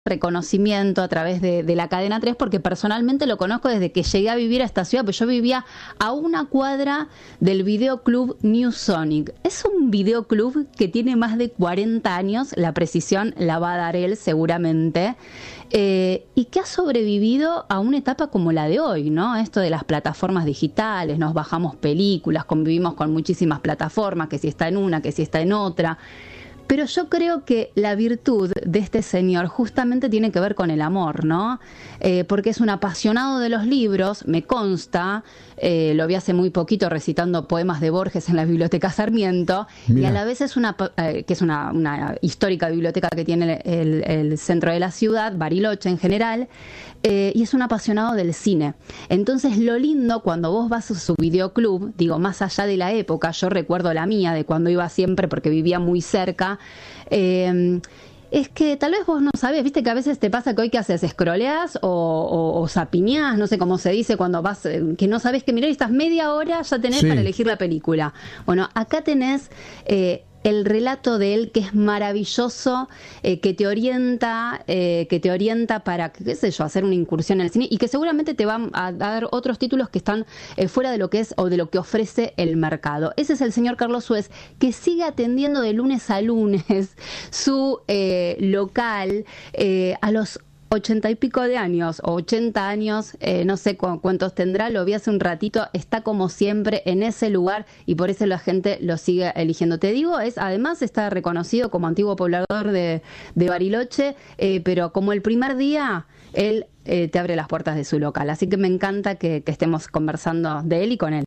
reconocimiento a través de la Cadena 3, porque personalmente lo conozco desde que llegué a vivir a esta ciudad, pero yo vivía a una cuadra del videoclub New Sonic. Es un videoclub que tiene más de 40 años, la precisión la va a dar él seguramente, y que ha sobrevivido a una etapa como la de hoy, ¿no? Esto de las plataformas digitales, nos bajamos películas, convivimos con muchísimas plataformas, que si está en una, que si está en otra. Pero yo creo que la virtud de este señor justamente tiene que ver con el amor, ¿no? Porque es un apasionado de los libros, me consta, lo vi hace muy poquito recitando poemas de Borges en la Biblioteca Sarmiento. Mira. Y a la vez es que es una histórica biblioteca que tiene el centro de la ciudad, Bariloche en general, y es un apasionado del cine. Entonces lo lindo cuando vos vas a su videoclub, digo, más allá de la época, yo recuerdo la mía de cuando iba siempre porque vivía muy cerca, es que tal vez vos no sabés, viste que a veces te pasa que hoy que haces, scrolleás o zapiñás, no sé cómo se dice cuando vas, que no sabés qué mirar y estás media hora ya tenés para elegir la película. Bueno, acá tenés el relato de él, que es maravilloso, que te orienta para, qué sé yo, hacer una incursión en el cine, y que seguramente te van a dar otros títulos que están fuera de lo que es o de lo que ofrece el mercado. Ese es el señor Carlos Suez, que sigue atendiendo de lunes a lunes su local a los 80 y pico de años, o 80 años, no sé cuántos tendrá, lo vi hace un ratito, está como siempre en ese lugar y por eso la gente lo sigue eligiendo. Te digo, además está reconocido como antiguo poblador de Bariloche, pero como el primer día, él te abre las puertas de su local. Así que me encanta que estemos conversando de él y con él.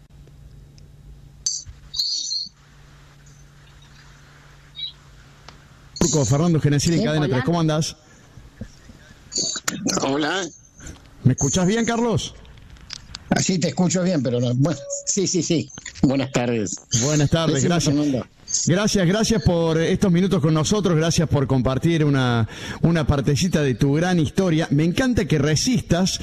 Fernando Genesini en Cadena 3, ¿cómo andás? Hola. ¿Me escuchás bien, Carlos? Sí, te escucho bien, pero no. Bueno, sí. Buenas tardes. Buenas tardes, gracias. Gracias por estos minutos con nosotros, gracias por compartir una partecita de tu gran historia. Me encanta que resistas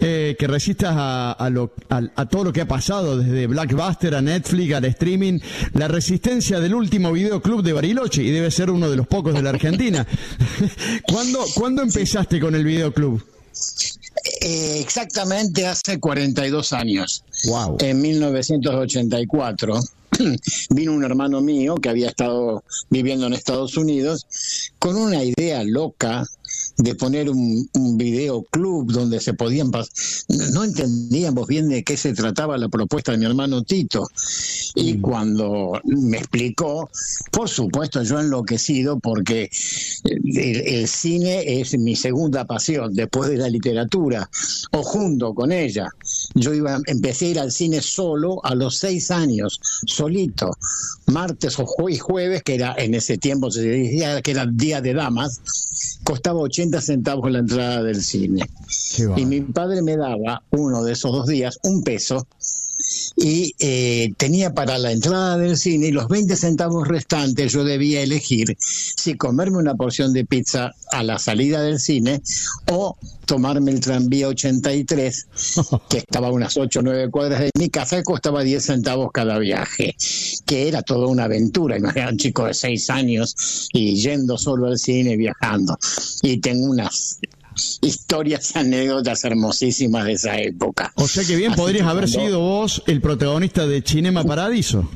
a todo lo que ha pasado, desde Blockbuster a Netflix, al streaming, la resistencia del último videoclub de Bariloche, y debe ser uno de los pocos de la Argentina. ¿Cuándo empezaste con el videoclub? Exactamente hace 42 años. Wow. En 1984. Vino un hermano mío que había estado viviendo en Estados Unidos con una idea loca de poner un videoclub donde se podían no entendíamos bien de qué se trataba la propuesta de mi hermano Tito, y cuando me explicó, por supuesto yo enloquecido, porque el cine es mi segunda pasión después de la literatura, o junto con ella. Empecé a ir al cine solo a los 6 años, solito, martes o jueves, que era en ese tiempo se decía que era día de damas, costaba 80 centavos la entrada del cine. Y mi padre me daba uno de esos 2 días, $1, y tenía para la entrada del cine, y los 20 centavos restantes yo debía elegir si comerme una porción de pizza a la salida del cine o tomarme el tranvía 83, que estaba a unas 8 o 9 cuadras de mi casa, y costaba 10 centavos cada viaje, que era toda una aventura. Imagínate, un chico de 6 años y yendo solo al cine, viajando. Y tengo unas historias y anécdotas hermosísimas de esa época. O sea que bien podrías haber sido vos el protagonista de Cinema Paradiso.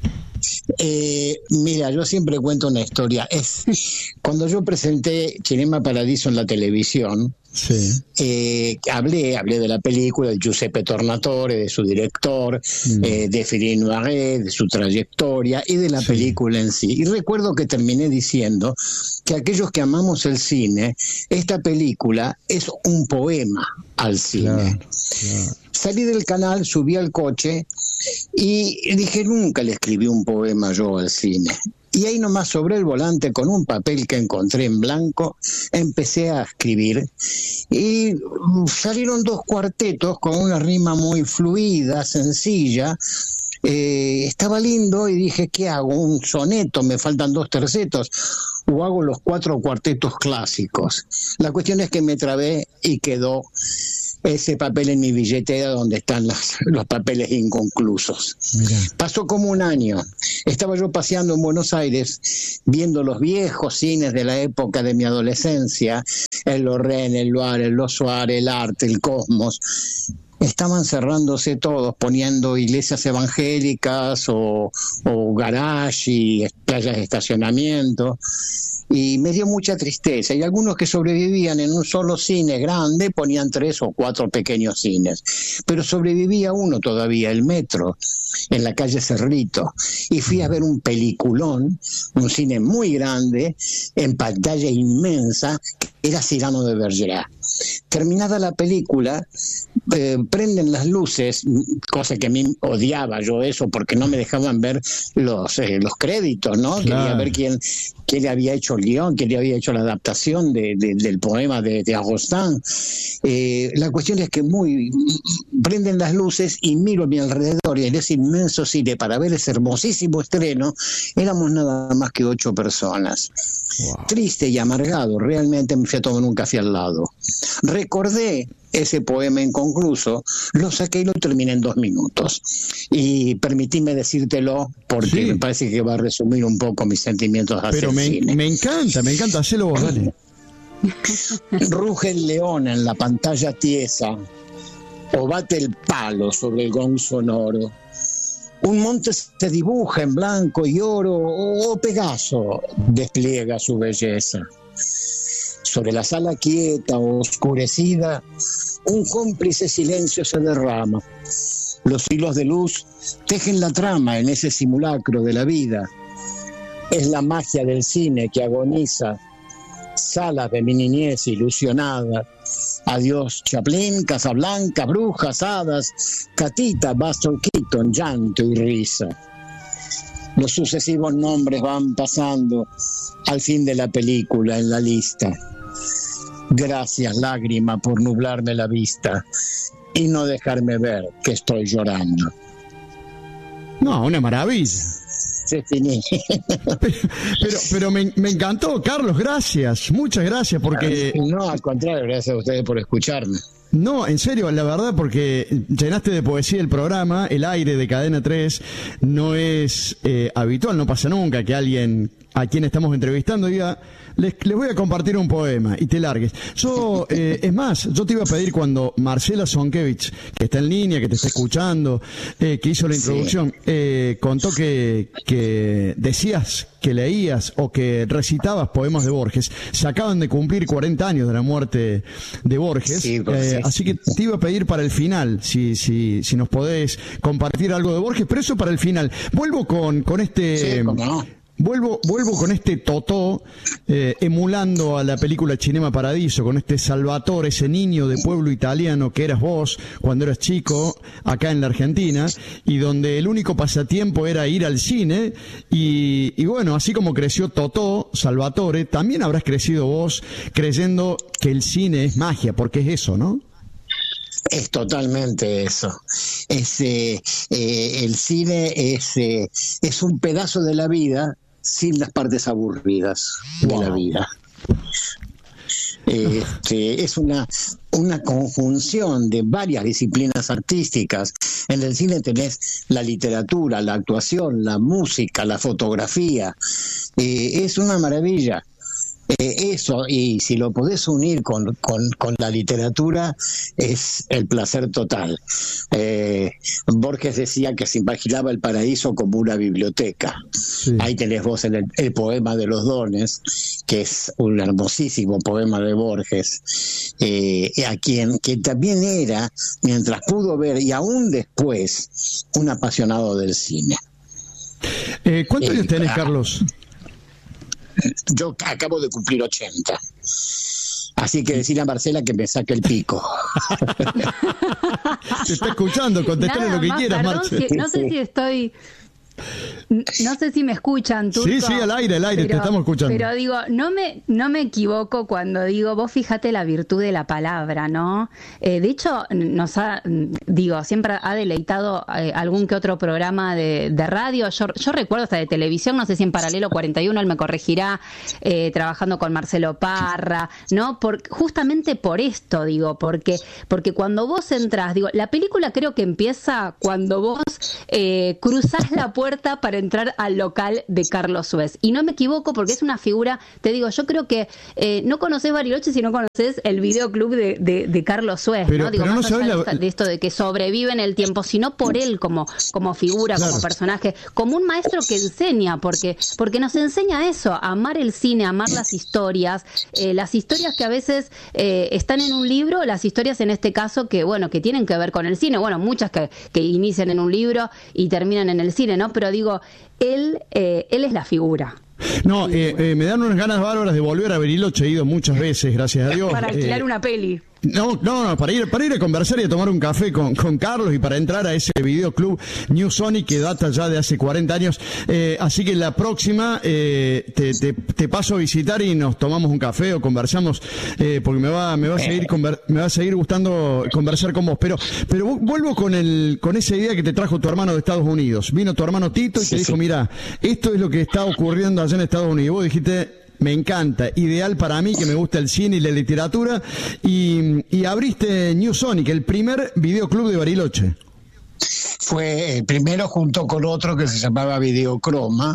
Mira, yo siempre cuento una historia. Cuando yo presenté Cinema Paradiso en la televisión, hablé de la película, de Giuseppe Tornatore, de su director, de Philippe Noiret, de su trayectoria y de la película en sí. Y recuerdo que terminé diciendo que aquellos que amamos el cine, esta película es un poema al cine. Claro. Salí del canal, subí al coche y dije, nunca le escribí un poema yo al cine. Y ahí nomás, sobre el volante, con un papel que encontré en blanco, empecé a escribir. Y salieron 2 cuartetos con una rima muy fluida, sencilla. Estaba lindo y dije, ¿qué hago? ¿Un soneto? Me faltan 2 tercetos. ¿O hago los 4 cuartetos clásicos? La cuestión es que me trabé y quedó ese papel en mi billetera donde están los papeles inconclusos. Mirá. Pasó como un año. Estaba yo paseando en Buenos Aires, viendo los viejos cines de la época de mi adolescencia, el Lorraine, el Loire, el Los Suárez, el Arte, el Cosmos. Estaban cerrándose todos, poniendo iglesias evangélicas o garage y playas de estacionamiento. Y me dio mucha tristeza. Y algunos que sobrevivían en un solo cine grande ponían 3 o 4 pequeños cines. Pero sobrevivía uno todavía, el Metro, en la calle Cerrito. Y fui a ver un peliculón, un cine muy grande, en pantalla inmensa, que era Cyrano de Bergerac. Terminada la película, prenden las luces, cosa que a mí odiaba yo eso, porque no me dejaban ver los créditos, ¿no? Claro. Quería ver quién le había hecho el guión, quién le había hecho la adaptación del poema de Agostán. La cuestión es que prenden las luces y miro a mi alrededor, y en ese inmenso cine, para ver ese hermosísimo estreno, éramos nada más que 8 personas. Wow. Triste y amargado, realmente me fui a tomar un café al lado. Recordé ese poema inconcluso, lo saqué y lo terminé en 2 minutos. Y permitíme decírtelo porque me parece que va a resumir un poco mis sentimientos hacia el cine. Me encanta, hacelo vos, dale. Ruge el león en la pantalla tiesa, o bate el palo sobre el gong sonoro. Un monte se dibuja en blanco y oro, o Pegaso despliega su belleza. Sobre la sala quieta o oscurecida, un cómplice silencio se derrama. Los hilos de luz tejen la trama en ese simulacro de la vida. Es la magia del cine que agoniza. Salas de mi niñez ilusionada. Adiós Chaplin, Casablanca, Brujas, Hadas, Catita, Buster Keaton, llanto y risa. Los sucesivos nombres van pasando al fin de la película en la lista. Gracias, lágrima, por nublarme la vista y no dejarme ver que estoy llorando. No, una maravilla. Se finí. Pero me encantó, Carlos, gracias, muchas gracias, porque... No, al contrario, gracias a ustedes por escucharme. No, en serio, la verdad, porque llenaste de poesía el programa, el aire de Cadena 3, no es habitual, no pasa nunca que alguien a quien estamos entrevistando diga, les voy a compartir un poema y te largues. Yo, es más, yo te iba a pedir cuando Marcela Zonkevich, que está en línea, que te está escuchando, que hizo la introducción, contó que decías que leías o que recitabas poemas de Borges. Se acaban de cumplir 40 años de la muerte de Borges, así que te iba a pedir para el final si nos podés compartir algo de Borges, pero eso para el final. Vuelvo con este... Sí, ¿cómo no? Vuelvo con este Totó, emulando a la película Cinema Paradiso, con este Salvatore, ese niño de pueblo italiano que eras vos cuando eras chico, acá en la Argentina, y donde el único pasatiempo era ir al cine, y bueno, así como creció Totó, Salvatore, también habrás crecido vos creyendo que el cine es magia, porque es eso, ¿no? Es totalmente eso. El cine es un pedazo de la vida sin las partes aburridas de la vida. Es una conjunción de varias disciplinas artísticas. En el cine tenés la literatura, la actuación, la música, la fotografía. Es una maravilla. Eso, y si lo podés unir con la literatura, es el placer total. Borges decía que se imaginaba el paraíso como una biblioteca. Sí. Ahí tenés vos el poema de los dones, que es un hermosísimo poema de Borges, que también era, mientras pudo ver y aún después, un apasionado del cine. ¿Cuántos años tenés, Carlos? Yo acabo de cumplir 80. Así que decirle a Marcela que me saque el pico. Te está escuchando, contestale lo que quieras, Marcela. No sé si estoy No sé si me escuchan, Turco. Sí, al aire, te estamos escuchando. Pero digo, no me equivoco cuando digo, vos fíjate la virtud de la palabra, ¿no? De hecho, siempre ha deleitado algún que otro programa de radio. Yo recuerdo hasta de televisión, no sé si en Paralelo 41, él me corregirá, trabajando con Marcelo Parra, ¿no? Justamente por esto, digo, porque cuando vos entrás, digo, la película creo que empieza cuando vos cruzás la puerta para entrar al local de Carlos Suez. Y no me equivoco porque es una figura, te digo, yo creo que no conocés Bariloche si no conocés el videoclub de Carlos Suez, ¿no? Digo, más allá de esto de que sobrevive en el tiempo, sino por él como figura, claro, como personaje, como un maestro que enseña, porque nos enseña eso, a amar el cine, a amar las historias que a veces están en un libro, las historias en este caso que tienen que ver con el cine, muchas que inician en un libro y terminan en el cine, ¿no? Pero digo, él es la figura. No, me dan unas ganas bárbaras de volver a Bariloche, he ido muchas veces, gracias a Dios. Para alquilar una peli. No, para ir a conversar y a tomar un café con Carlos y para entrar a ese videoclub New Sonic que data ya de hace 40 años. Así que la próxima te paso a visitar y nos tomamos un café o conversamos, porque me va a seguir gustando conversar con vos. Pero vuelvo con esa idea que te trajo tu hermano de Estados Unidos. Vino tu hermano Tito y te dijo, mira, esto es lo que está ocurriendo allá en Estados Unidos. Vos dijiste, me encanta, ideal para mí que me gusta el cine y la literatura, y abriste New Sonic, el primer videoclub de Bariloche. Fue el primero junto con otro que se llamaba Videocroma,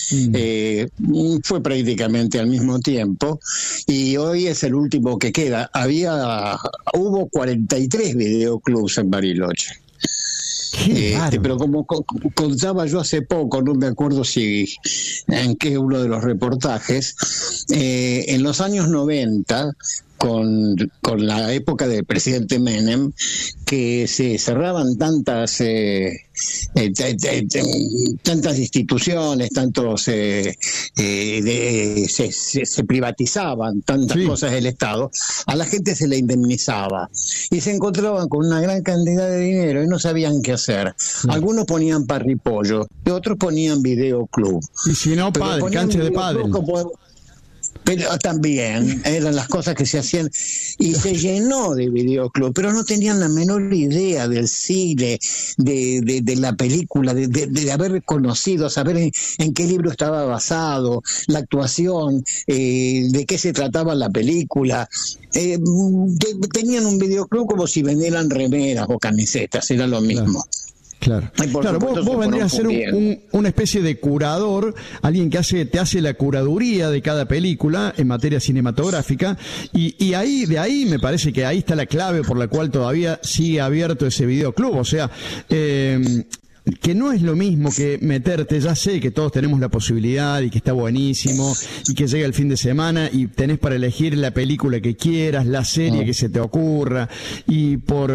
fue prácticamente al mismo tiempo, y hoy es el último que queda. Hubo 43 videoclubs en Bariloche. Pero como contaba yo hace poco, no me acuerdo en qué uno de los reportajes, en los años 90, con la época del presidente Menem, que se cerraban tantas instituciones, se privatizaban tantas cosas del Estado, a la gente se le indemnizaba y se encontraban con una gran cantidad de dinero y no sabían qué hacer. Algunos ponían parripollo y otros ponían videoclub. Y si no, cancha de pádel. Pero también eran las cosas que se hacían y se llenó de videoclub, pero no tenían la menor idea del cine, de la película, de haber conocido, saber en qué libro estaba basado, la actuación, de qué se trataba la película. Tenían un videoclub como si vendieran remeras o camisetas, era lo mismo. Claro, vos vendrías a ser una especie de curador, alguien que te hace la curaduría de cada película en materia cinematográfica, y de ahí me parece que ahí está la clave por la cual todavía sigue abierto ese videoclub. O sea, que no es lo mismo que meterte, ya sé que todos tenemos la posibilidad y que está buenísimo y que llega el fin de semana y tenés para elegir la película que quieras, la serie que se te ocurra, y por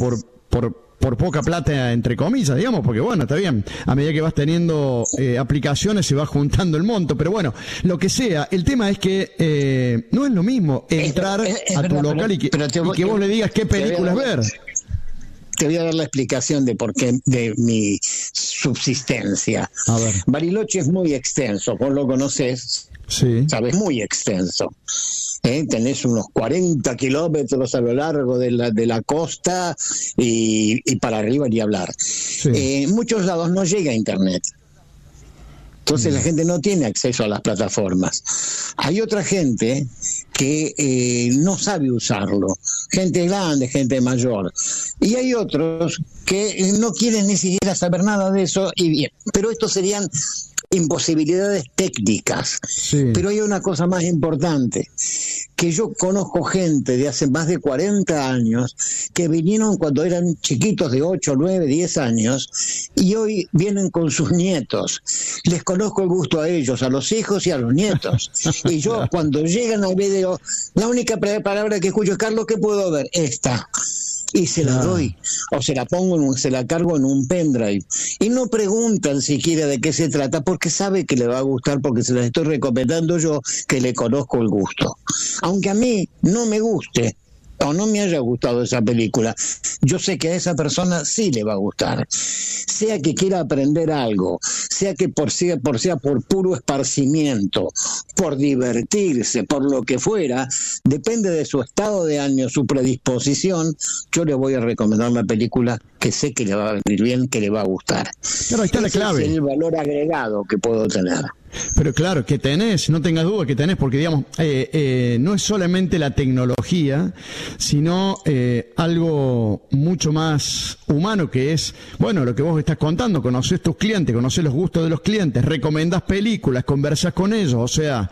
poca plata, entre comillas, digamos, porque está bien, a medida que vas teniendo aplicaciones se va juntando el monto, pero lo que sea, el tema es que no es lo mismo entrar a tu local y que vos le digas qué películas ver. Te voy a dar la explicación de mi subsistencia. A ver. Bariloche es muy extenso, vos lo conocés, sí. Sabes, muy extenso. Tenés unos 40 kilómetros a lo largo de la costa y para arriba ni hablar. Sí. En muchos lados no llega internet. Entonces la gente no tiene acceso a las plataformas. Hay otra gente que no sabe usarlo, gente grande, gente mayor. Y hay otros que no quieren ni siquiera saber nada de eso, pero estos serían imposibilidades técnicas. Sí. Pero hay una cosa más importante, que yo conozco gente de hace más de 40 años que vinieron cuando eran chiquitos de 8, 9, 10 años y hoy vienen con sus nietos. Les conozco el gusto a ellos, a los hijos y a los nietos. Y yo cuando llegan al video, la única palabra que escucho es: Carlos, ¿qué puedo ver? Esta. Y se la doy, o se la se la cargo en un pendrive. Y no preguntan siquiera de qué se trata, porque sabe que le va a gustar, porque se la estoy recomendando yo, que le conozco el gusto. Aunque a mí no me guste, o no me haya gustado esa película, yo sé que a esa persona sí le va a gustar. Sea que quiera aprender algo, sea que sea por puro esparcimiento, por divertirse, por lo que fuera, depende de su estado de ánimo, su predisposición, yo le voy a recomendar la película que sé que le va a venir bien, que le va a gustar. Claro, ahí está la clave. Es el valor agregado que puedo tener. Pero claro, que tenés, no tengas duda que tenés, porque digamos, no es solamente la tecnología, sino algo mucho más humano, que es, bueno, lo que vos estás contando, conocés tus clientes, conocés los gustos de los clientes, recomendás películas, conversás con ellos, o sea,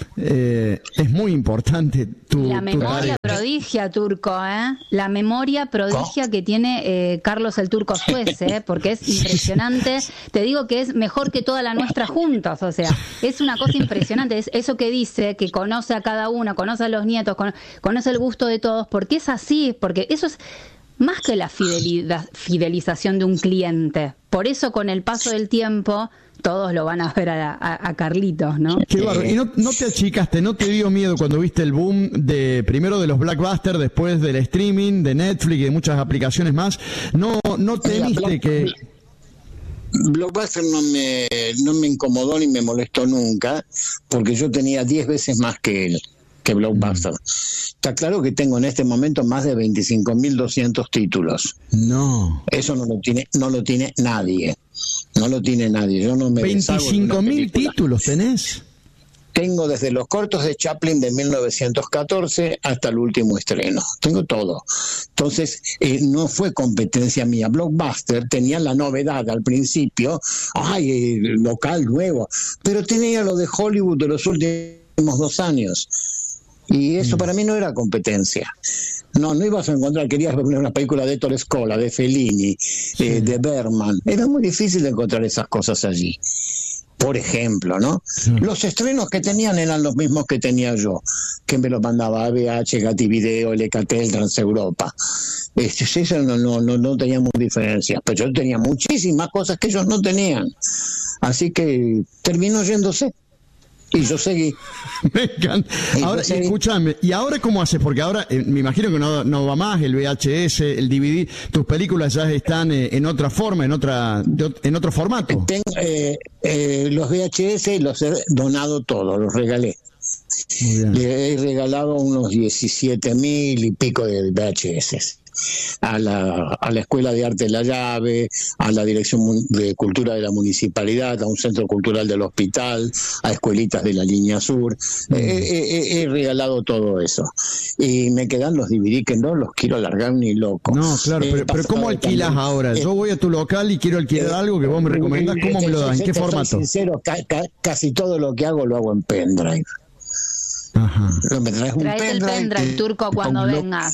es muy importante la memoria prodigia, Turco, la memoria prodigia que tiene Carlos el Turco Suez, porque es impresionante, te digo que es mejor que toda la nuestra juntos, o sea, es una cosa impresionante, es eso que dice, que conoce a cada uno, conoce a los nietos, conoce el gusto de todos, porque es así, porque eso es más que la fidelización de un cliente. Por eso, con el paso del tiempo, todos lo van a ver a Carlitos, ¿no? Qué bárbaro. ¿Y no te achicaste, no te dio miedo cuando viste el boom primero de los blockbusters, después del streaming, de Netflix y de muchas aplicaciones más? ¿No temiste que...? Blockbuster no me incomodó ni me molestó nunca, porque yo tenía 10 veces más que él, que Blockbuster. Está claro que tengo en este momento más de 25.200 títulos. No. Eso no lo tiene nadie. No lo tiene nadie. Yo no me 25.000 títulos tenés. Tengo desde los cortos de Chaplin de 1914 hasta el último estreno. Tengo todo. Entonces, no fue competencia mía. Blockbuster tenía la novedad al principio, local nuevo, pero tenía lo de Hollywood de los últimos 2 años. Y eso para mí no era competencia. No ibas a encontrar, querías ver una película de Ettore Scola, de Fellini, de Bergman. Era muy difícil de encontrar esas cosas allí. Por ejemplo, ¿no? Sí. Los estrenos que tenían eran los mismos que tenía yo, que me los mandaba ABH, Gatti Video, Lecatel, Transeuropa. Eso no teníamos diferencias, pero yo tenía muchísimas cosas que ellos no tenían. Así que terminó yéndose. Y yo seguí. Me encanta. Ahora, escúchame, ¿y ahora cómo haces? Porque ahora me imagino que no va más el VHS, el DVD, tus películas ya están en otra forma, en otro formato. Los VHS los he donado todos, los regalé. Muy bien. Le he regalado unos 17.000 y pico de VHS. A la Escuela de Arte de la Llave, a la Dirección de Cultura de la Municipalidad, a un centro cultural del hospital, a escuelitas de la Línea Sur. He regalado todo eso. Y me quedan los DVD que no los quiero alargar ni loco. No, claro, pero ¿cómo alquilas ahora? Yo voy a tu local y quiero alquilar algo que vos me recomendás. ¿Cómo me lo das? ¿En qué formato? Soy sincero, casi todo lo que hago lo hago en pendrive. Ajá. Traete el pendrive, Turco, cuando vengas.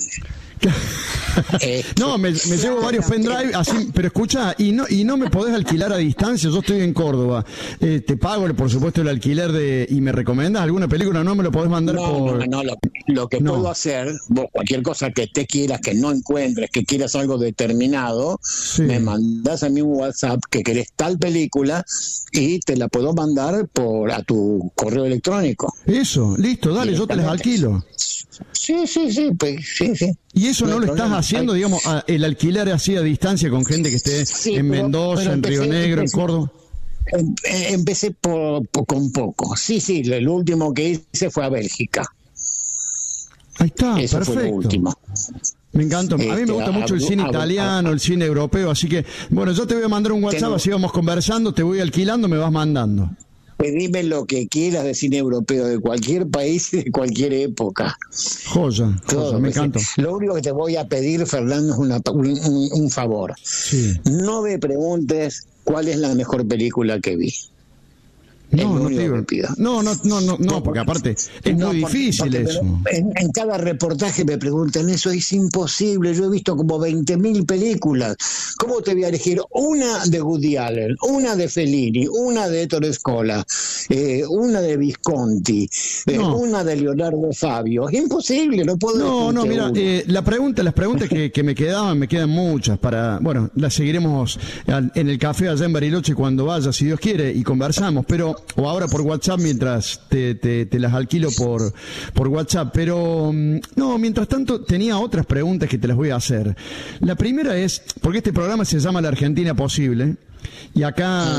No, me llevo varios pendrive así, pero escucha, y no me podés alquilar a distancia. Yo estoy en Córdoba, te pago por supuesto el alquiler y me recomendas alguna película, no me lo podés mandar por... No, lo que puedo hacer, vos cualquier cosa que te quieras, que no encuentres, que quieras algo determinado, me mandás a mí un WhatsApp que querés tal película y te la puedo mandar a tu correo electrónico. Eso, listo, dale, yo te las alquilo. Sí. ¿Y eso no lo estás haciendo, digamos, el alquiler así a distancia con gente que esté en Mendoza, en Río Negro, en Córdoba? Empecé con poco. Sí, lo último que hice fue a Bélgica. Ahí está, eso perfecto. Fue lo último. Me encanta. A mí me gusta mucho el cine italiano, el cine europeo, así que, bueno, yo te voy a mandar un WhatsApp, así vamos conversando, te voy alquilando, me vas mandando. Pedime lo que quieras de cine europeo, de cualquier país y de cualquier época. Joya, me encanta. Lo único que te voy a pedir, Fernando, es un favor. Sí. No me preguntes cuál es la mejor película que vi. No, porque aparte es muy difícil eso. En cada reportaje me preguntan eso, es imposible. Yo he visto como 20.000 películas. ¿Cómo te voy a elegir una de Woody Allen, una de Fellini, una de Ettore Scola, una de Visconti, una de Leonardo Fabio? Es imposible, no puedo. Mira, las preguntas que me quedan muchas bueno, las seguiremos en el café allá en Bariloche cuando vaya, si Dios quiere, y conversamos, o ahora por WhatsApp mientras te las alquilo por WhatsApp, pero mientras tanto tenía otras preguntas que te las voy a hacer. La primera es, porque este programa se llama La Argentina Posible, y acá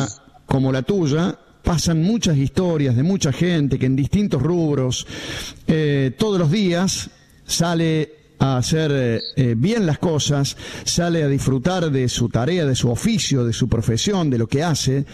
como la tuya pasan muchas historias de mucha gente que en distintos rubros todos los días sale a hacer bien las cosas, sale a disfrutar de su tarea, de su oficio, de su profesión, de lo que hace,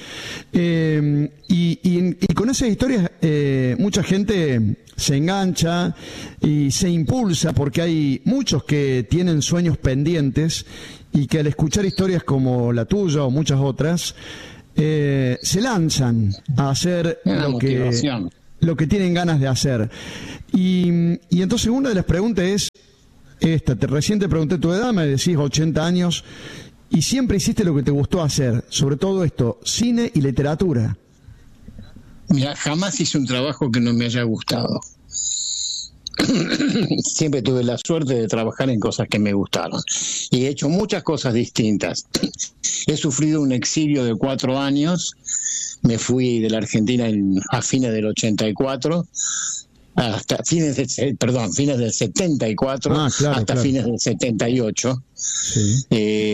y con esas historias mucha gente se engancha y se impulsa, porque hay muchos que tienen sueños pendientes y que al escuchar historias como la tuya o muchas otras se lanzan a hacer lo que tienen ganas de hacer. Y entonces una de las preguntas es recién te pregunté tu edad, me decís 80 años, y siempre hiciste lo que te gustó hacer, sobre todo esto, cine y literatura. Mira, jamás hice un trabajo que no me haya gustado. Siempre tuve la suerte de trabajar en cosas que me gustaron. Y he hecho muchas cosas distintas. He sufrido un exilio de 4 años. Me fui de la Argentina a fines del 84. Hasta fines del 74 hasta fines del 78. Sí.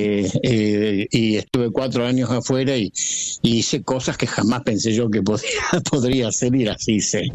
Y estuve 4 años afuera y hice cosas que jamás pensé yo que podría hacer, y las hice.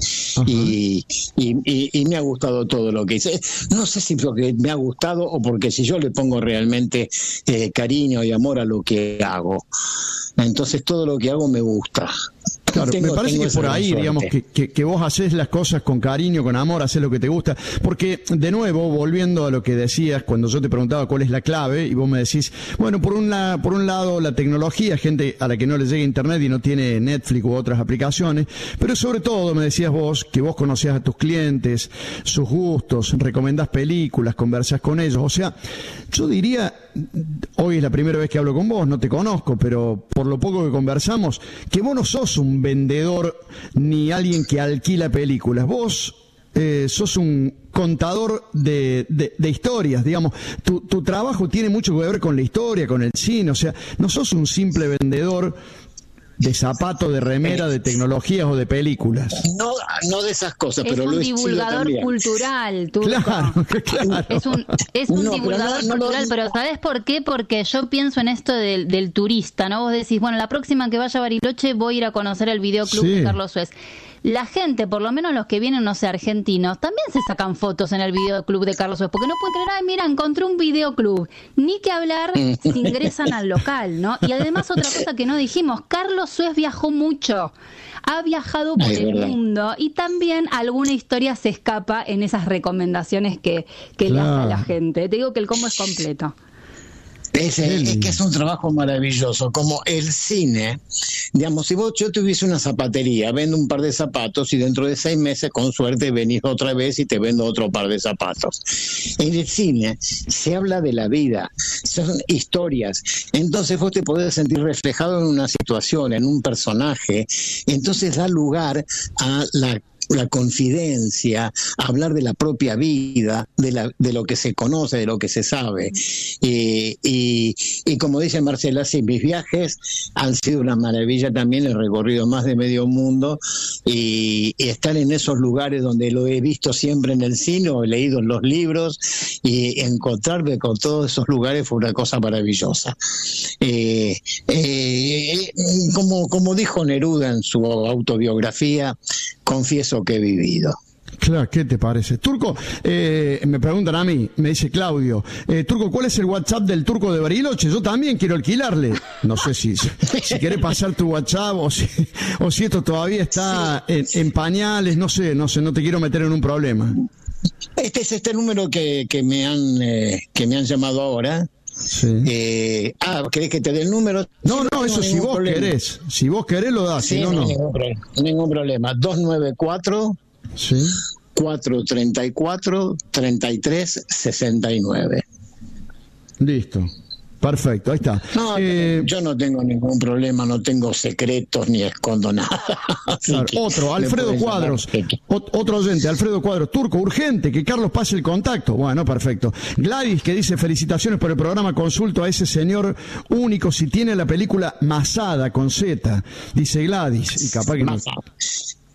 Y me ha gustado todo lo que hice. No sé si porque me ha gustado o porque si yo le pongo realmente cariño y amor a lo que hago. Entonces todo lo que hago me gusta. Claro, me parece que por ahí, digamos, que vos haces las cosas con cariño, con amor, haces lo que te gusta. Porque, de nuevo, volviendo a lo que decías, cuando yo te preguntaba cuál es la clave, y vos me decís, bueno, por un lado, la tecnología, gente a la que no le llega internet y no tiene Netflix u otras aplicaciones, pero sobre todo, me decías vos, que vos conocías a tus clientes, sus gustos, recomendás películas, conversás con ellos. O sea, yo diría, hoy es la primera vez que hablo con vos, no te conozco, pero por lo poco que conversamos, que vos no sos un vendedor ni alguien que alquila películas. Vos sos un contador de historias, digamos. Tu trabajo tiene mucho que ver con la historia, con el cine. O sea, no sos un simple vendedor de zapatos, de remera, de tecnologías o de películas. No de esas cosas, pero lo he sido también. Es un divulgador cultural, Turco. Claro. Es un divulgador cultural, pero ¿sabés por qué? Porque yo pienso en esto del turista, ¿no? Vos decís, bueno, la próxima que vaya a Bariloche voy a ir a conocer el videoclub de Carlos Suez. La gente, por lo menos los que vienen, no sé, argentinos, también se sacan fotos en el videoclub de Carlos Suez, porque no pueden creer, ay, mira, encontré un videoclub. Ni que hablar si ingresan al local, ¿no? Y además otra cosa que no dijimos, Carlos Suez viajó mucho. Ha viajado por el mundo y también alguna historia se escapa en esas recomendaciones que le hace a la gente. Te digo que el combo es completo. Es que es un trabajo maravilloso, como el cine. Digamos, si yo tuviese una zapatería, vendo un par de zapatos y dentro de 6 meses, con suerte, venís otra vez y te vendo otro par de zapatos. En el cine se habla de la vida, son historias. Entonces vos te podés sentir reflejado en una situación, en un personaje. Entonces da lugar a la confidencia, hablar de la propia vida, de lo que se conoce, de lo que se sabe. Y como dice Marcela, sí, mis viajes han sido una maravilla también, he recorrido más de medio mundo y estar en esos lugares donde lo he visto siempre en el cine o he leído en los libros y encontrarme con todos esos lugares fue una cosa maravillosa. Como dijo Neruda en su autobiografía, confieso que he vivido. Claro, ¿qué te parece? Turco, me preguntan a mí, me dice Claudio, Turco, ¿cuál es el WhatsApp del Turco de Bariloche? Yo también quiero alquilarle. No sé si querés pasar tu WhatsApp o si esto todavía está en pañales, no sé, no te quiero meter en un problema. Este es este número que me han llamado ahora. Sí. ¿Querés que te dé el número? No, eso si vos problema. Querés. Si vos querés lo das, sí, si no. Ningún problema. 294 sí. 434 3369. Listo. Perfecto, ahí está. No, yo no tengo ningún problema, no tengo secretos ni escondo nada. Claro, otro, Alfredo Cuadros, otro oyente, Alfredo Cuadros, Turco, urgente, que Carlos pase el contacto. Bueno, perfecto. Gladys, que dice, felicitaciones por el programa, consulto a ese señor único si tiene la película Masada con Z, dice Gladys, y capaz que no.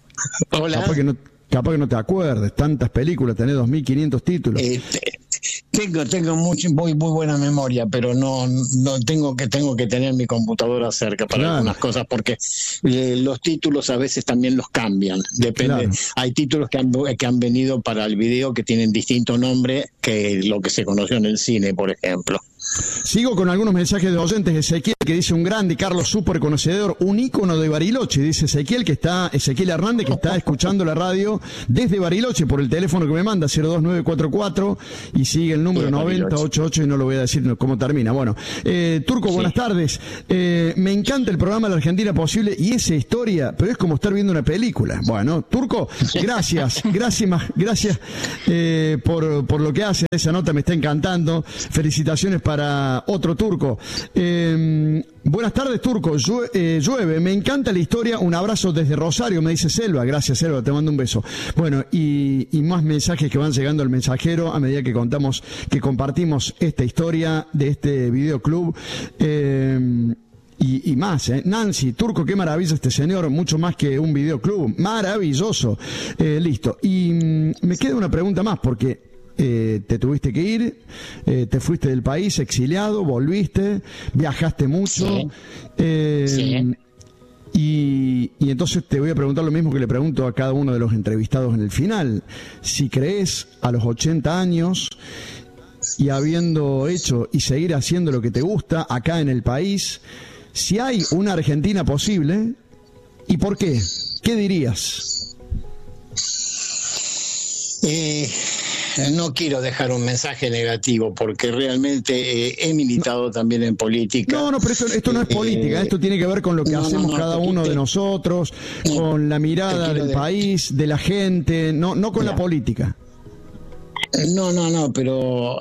Hola. Capaz que no te acuerdes, tantas películas, tenés 2.500 títulos. Tengo muy buena memoria, pero no tengo que tener mi computadora cerca para algunas cosas, porque los títulos a veces también los cambian. Depende. Claro. Hay títulos que han venido para el video que tienen distinto nombre que lo que se conoció en el cine, por ejemplo. Sigo con algunos mensajes de oyentes. Ezequiel, que dice: un grande, Carlos, súper conocedor, un ícono de Bariloche. Dice Ezequiel Hernández, que está escuchando la radio desde Bariloche por el teléfono que me manda, 02944, y sigue el número 9088, y no lo voy a decir cómo termina. Bueno, Turco, buenas tardes. Me encanta el programa La Argentina Posible y esa historia, pero es como estar viendo una película. Bueno, Turco, gracias por lo que hace. Esa nota me está encantando. Felicitaciones para otro Turco. Buenas tardes, Turco. Llueve, me encanta la historia. Un abrazo desde Rosario, me dice Selva. Gracias, Selva, te mando un beso. Bueno, y más mensajes que van llegando al mensajero a medida que compartimos esta historia de este videoclub. Y más, Nancy, Turco, qué maravilla este señor, mucho más que un videoclub, maravilloso. Listo. Y me queda una pregunta más, porque te tuviste que ir, te fuiste del país, exiliado, volviste, viajaste mucho. Sí. Y entonces te voy a preguntar lo mismo que le pregunto a cada uno de los entrevistados en el final. Si crees a los 80 años y habiendo hecho y seguir haciendo lo que te gusta acá en el país, si hay una Argentina posible, ¿y por qué? ¿Qué dirías? No quiero dejar un mensaje negativo, porque realmente he militado también en política. No, pero esto no es política, esto tiene que ver con lo que hacemos cada uno de nosotros, con la mirada del país, de la gente, no con la política. No, pero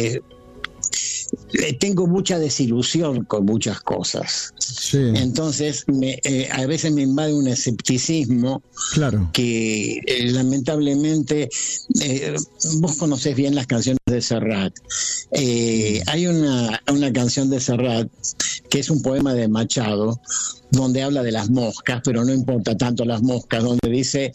tengo mucha desilusión con muchas cosas. Sí. Entonces a veces me invade un escepticismo. Claro. Que lamentablemente vos conocés bien las canciones de Serrat. Hay una canción de Serrat que es un poema de Machado, donde habla de las moscas, pero no importa tanto las moscas, donde dice: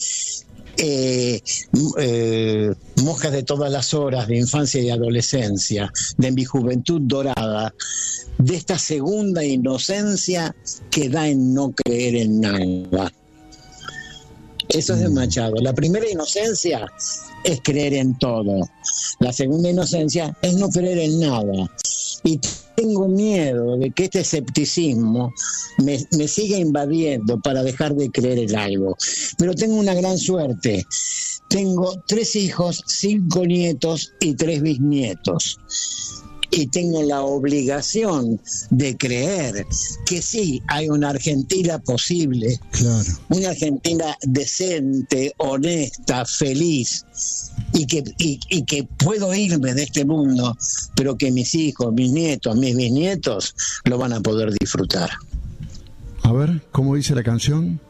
moscas de todas las horas, de infancia y adolescencia, de mi juventud dorada, de esta segunda inocencia que da en no creer en nada. Eso es de Machado. La primera inocencia es creer en todo. La segunda inocencia es no creer en nada. Y tengo miedo de que este escepticismo me siga invadiendo para dejar de creer en algo. Pero tengo una gran suerte. Tengo 3 hijos, 5 nietos y 3 bisnietos. Y tengo la obligación de creer que sí, hay una Argentina posible, claro. Una Argentina decente, honesta, feliz, y que puedo irme de este mundo, pero que mis hijos, mis nietos, mis bisnietos lo van a poder disfrutar. A ver, ¿cómo dice la canción?